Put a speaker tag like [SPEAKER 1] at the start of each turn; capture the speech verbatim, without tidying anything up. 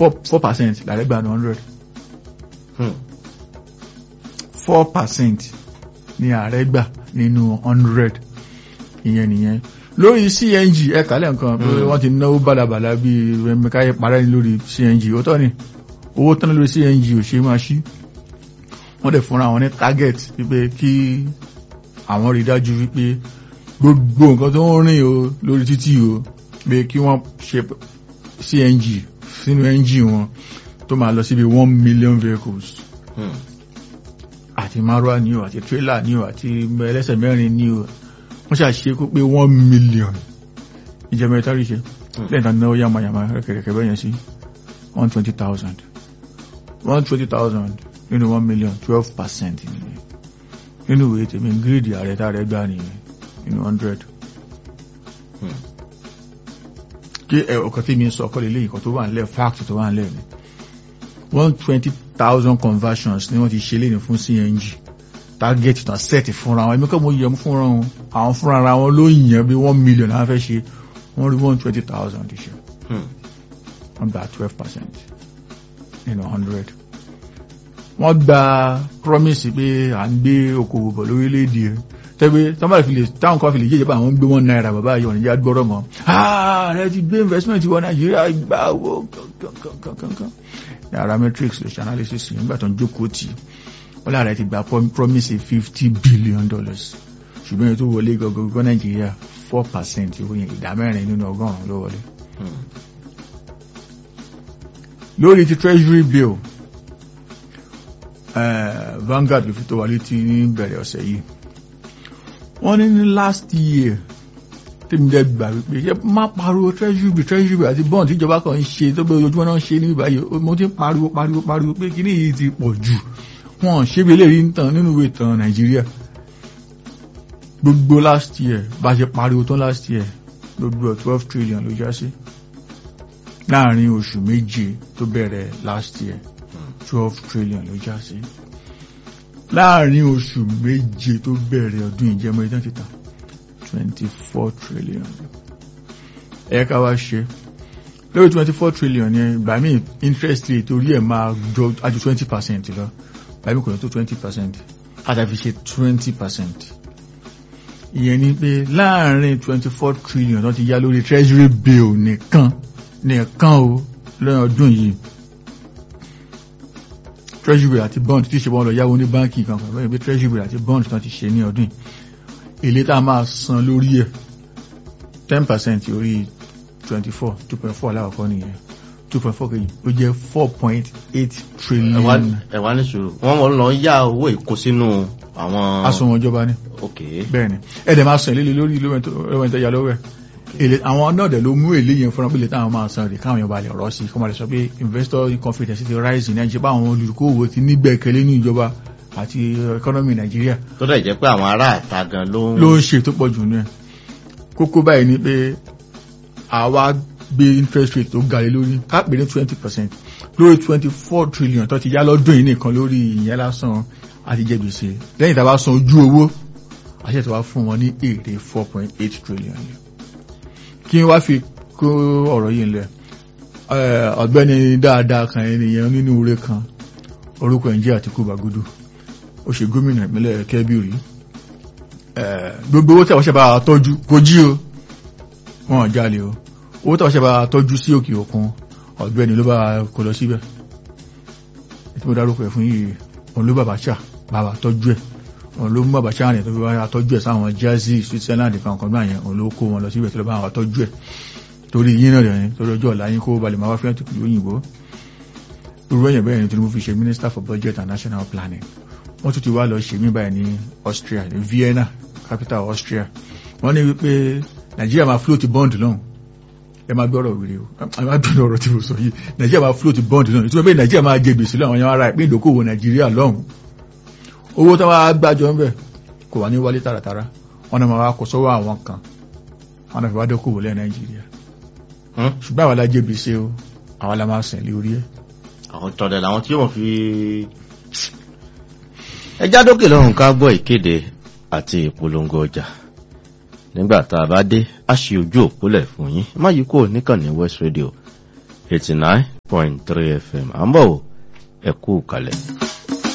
[SPEAKER 1] four four percent làrẹ́ gbà ní hundred. four percent ni ààrẹ gbà nínú hundred. ìyẹn nìyẹn lórí C N G ẹ̀ka lẹ́ǹkan pé wọ́n ti náwó bàlàbàlà bí mẹ́káyé parẹ́ lórí C N G ó tọ́ ni owó tán lórí C N G ò ṣe máa ṣí wọ́n dẹ̀ fúnra wọn ní target wípé kí àwọn rí dájú wípé gbogbo nǹkan tó ń rìn o lórí títì o pé kí wọ́n ṣe C N G sínú engine wọn tó máa lọ síbi one million vehicles àti márúwá ní o àti trailer ní o àti ẹlẹ́sẹ̀ mẹ́rin ní o wọ́n ṣàṣe kó pé one million ìjẹmọ̀ ẹ̀tàrí ṣe lẹ́yìn tàn náà yàmàyàmà rẹ̀kẹ̀rẹ̀kẹ̀ bẹ́yẹn sí one twenty thousand one twenty thousand nínú one million twelve percent nínú ìwé tèmi gírídì ààrẹ tààrẹ gbà nìyẹn nínú hundred. kí ọkọ̀ tí mi sọ ọkọ̀ lélẹ́yìn kan tó wà nílẹ̀ fact tó wà nílẹ̀ ni one twenty thousand conversions ni wọ́n ti ṣe lẹ́yìn fún C N G target tán set fúnra wọn ẹ̀mí kọ́ mo yẹ mú fúnra wọn àwọn fúnra ara wọn ló yàn bí one million náà fẹ́ ṣe wọ́n rí one twenty thousand ti ṣe wọ́n gba twelve percent nínú hundred. wọ́n gba promise pé à ń gbé okòwò bọ̀ lórílẹ̀‐èdè tẹ́gbẹ́ tọ́mọ̀lẹ̀ fi lè táwọn kan fi lè jẹ́jẹ́ bá àwọn gbé wọn náírà bàbá yọ̀ níjà gbọ́rọ̀ mọ́ ààrẹ ti gbé investment wọ Nàìjíríà gbà owó kankankankan yàrá matrix lè ṣe analysis nígbà tó ń jókòó tì wọ́n láàrẹ ti gba promise fifty billion dollars ṣùgbọ́n èyí tó wọlé gọ́gọ́gọ́ Nàìjíríà four percent owó yẹn ìdá mẹ́rin nínú ọgọ́rùn-ún ló wọlé. lórí ti treasury bill Vanguard ló fi tó wà létí ní bẹ̀rẹ̀ ọ̀sẹ̀ yìí wọ́n ní ní last year tèmi dẹ́ gbà wípé yẹ má pariwo treasury bill treasury bill àti bond tíjọba kan ń ṣe tó bẹ́ ojúmọ́ náà ń ṣe ní ìbáyé mo ti pariwo pariwo pariwo pé kí ní yìí ti pọ̀ jù wọ́n ṣe bí eléyìí ń tàn nínú ìwé ìtàn Nàìjíríà gbogbo last year bá ṣe pariwo tán last year gbogbo twelve trillion ló já sí láàrin oṣù méje tó bẹ̀rẹ̀ last year twelve trillion ló já sí láàrin oṣù méje tó bẹ̀rẹ̀ ọdún ìjẹmọ́ ìdán títà twenty four trillion ẹ̀ka wá ṣe lórí twenty four trillion yẹn ìgbà míì interest rate orí ẹ̀ máa jọ àjù twenty percent lọ ìgbà míì kò ní tó twenty percent àtàfi ṣe twenty percent ìyẹn ni pé láàrin twenty four trillion tó ti yá lórí treasury bill nìkan nìkan o lọ́yìn ọdún yìí treasury bill àti bond tí ṣe wọ́n lọ yáwó ní báńkì kan pẹ̀lú ẹgbẹ́ treasury bill àti bond tó ti ṣe ní ọdún èlé tá a máa san lórí ẹ̀ ten percent orí twenty four two point four aláwọ̀kọ́ nìyẹn two point four kejì ó jẹ́ four point eight trillion.
[SPEAKER 2] ẹ̀wá ní sùúrù wọ́n mọ̀ lọ yá owó ìkó sínú àwọn
[SPEAKER 1] àsùnwọ̀n ìjọba ni.
[SPEAKER 2] ok
[SPEAKER 1] bẹ́ẹ̀ ni ẹ̀dẹ̀ máa san èlé lórí lórí ìtẹ́jà lọ́wọ́ ẹ̀ èlé àwọn náà dẹ̀ ló mú èlé yẹn fúnra pé táwọn máa san rè káwọn yọba lè rọ́ sí kọ́mọ lè sọ pé investor confidence ti rise ní Nàìjíríà àwọn olùkówó ti nígbẹ̀kẹ̀lé ní ìjọba àti economy Nàìjíríà.
[SPEAKER 2] tó dẹ̀ jẹ́ pé àwọn ará àta gan ló ń
[SPEAKER 1] ló ń ṣe tó pọ̀ jù ní ẹ̀ kókó báyìí ni pé àwa gbé interest rate tó ga lé lórí káàpì ní twenty percent lórí twenty four trillion tó ti yá lọ́dún yìí nìkan lórí ìyẹn lásán àti jẹ gbèsè lẹ́yìn tá a bá san ojú owó àṣẹ tó wá fún wọn ní èrè four point eight trillion yìí kí n wá fi kó ọ̀rọ̀ yìí lẹ̀ ọ̀gbẹ́ni dáadáa kan ènìyàn nínú ure kan orúkọ ẹ̀ ń jẹ́ Àtíkù Bàgúdù ó ṣe gómìnà ìpínlẹ̀ Kẹ́bí rí gbogbo owó tí àwọn ṣe bá tọ́jú kò jí o wọn ò jalè o owó tí àwọn ṣe bá tọ́jú sí òkè òkun ọ̀gbẹ́ni ló bá kó lọ síbẹ̀ tí mo dárúkọ ẹ̀ fún yìí òun ló bàbá ṣà bàbá tọ́jú ẹ̀ òun ló mú bàbá ṣà rìn tó fi wá tọ́jú ẹ̀ sáwọn Jersey Switzerland kan kan náà yẹn òun ló kó wọn lọ síbẹ̀ tó lọ bá wọn tọ́jú ẹ̀ torí yín náà rẹ̀ torí ọjọ́ ọ̀la yín kó balẹ̀ máa wá fẹ́ràn tó kìlú òyìnbó irú ẹ̀yẹ̀ bẹ́ẹ̀ ni Tinubu fi ṣe Minister for Budget and National Planning wọ́n tún ti wá lọ ṣe mí báyìí ní Austria ní Vienna capital Austria wọ́n ní wípé Nàìjíríà máa float bond lọ́hùn ẹ máa gbọ́rọ̀ wèrè o ẹ máa gbọ́rọ̀ ọ̀rọ̀ tí mo sọ yìí Nàìjíríà máa float bond lọ́hùn ìtumọ̀ pé Nàìjíríà máa jẹ gbèsè lọ́wọ́ àwọn ará ìpín ìdókòwò Nàìjíríà lọ́hùn owó tó wá gbàjọ ń bẹ̀ kò wá ní wálé tààràtàrà wọn náà máa wá kó sọ́wọ́ àwọn kan wọn náà fi wá dókòwò lẹ́ Nàìjíríà ṣùgbọ́n àwọn alájẹ gbèsè o àwọn la máa sìn lé orí ẹ̀.
[SPEAKER 2] àwọn tọ̀dẹ̀ làwọn tí yóò fi ẹjá dókè lọ́rùn ká gbọ́ ìkéde àti ìpolongo ọjà nígbà tá a bá dé a ṣe ojú òpólẹ̀ fún yín má yí kúrò níkànnì West Radio eighty nine point three F M à ń bọ̀ ẹ kú kalẹ̀.